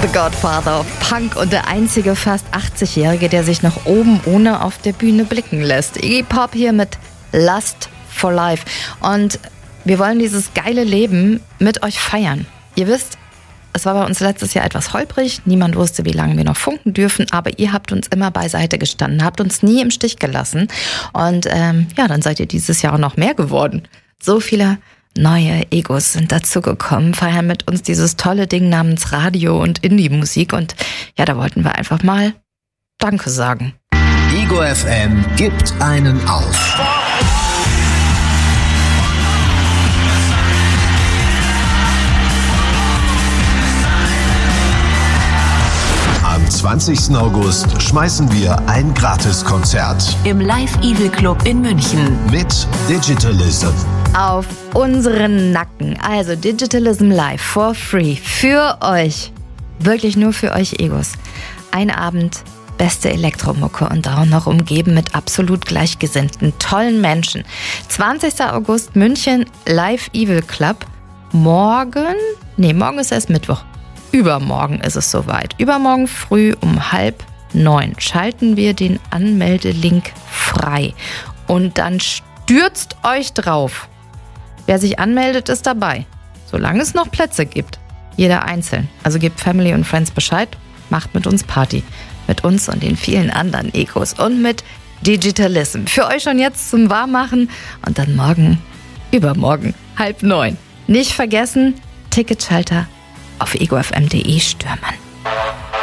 The Godfather of Punk und der einzige fast 80-Jährige, der sich nach oben ohne auf der Bühne blicken lässt. Iggy Pop hier mit Lust for Life. Und wir wollen dieses geile Leben mit euch feiern. Ihr wisst, es war bei uns letztes Jahr etwas holprig. Niemand wusste, wie lange wir noch funken dürfen. Aber ihr habt uns immer beiseite gestanden, habt uns nie im Stich gelassen. Und dann seid ihr dieses Jahr auch noch mehr geworden. So viele neue Egos sind dazugekommen, feiern mit uns dieses tolle Ding namens Radio und Indie-Musik. Und ja, da wollten wir einfach mal Danke sagen. Ego FM gibt einen auf. Am 20. August schmeißen wir ein Gratiskonzert im Live Evil Club in München mit Digitalism. Auf unseren Nacken. Also Digitalism Live for free. Für euch. Wirklich nur für euch Egos. Ein Abend, beste Elektromucke und auch noch umgeben mit absolut gleichgesinnten, tollen Menschen. 20. August München, Live Evil Club. Morgen ist erst Mittwoch. Übermorgen ist es soweit. Übermorgen früh um 8:30 schalten wir den Anmeldelink frei. Und dann stürzt euch drauf. Wer sich anmeldet, ist dabei. Solange es noch Plätze gibt. Jeder einzeln. Also gebt Family und Friends Bescheid. Macht mit uns Party. Mit uns und den vielen anderen Egos. Und mit Digitalism. Für euch schon jetzt zum Warmmachen. Und dann übermorgen, 8:30. Nicht vergessen, Ticketschalter auf egofm.de stürmen.